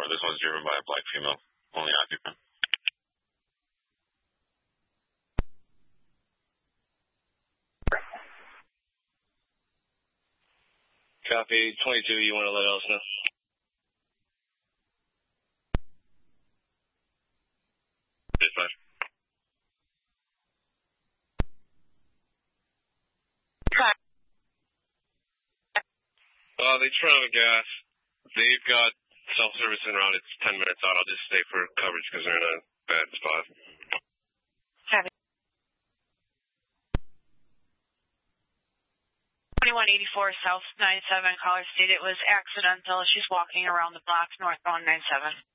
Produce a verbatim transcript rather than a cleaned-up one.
four. This one's driven by a black female, only occupant. Copy. twenty-two, you want to let us know? Dispatch. Uh, they run out of gas. They've got self-service in around. It's ten minutes out. I'll just stay for coverage because they're in a bad spot. Copy. twenty-one eighty-four South ninety-seven, caller stated it was accidental. She's walking around the block northbound ninety-seven.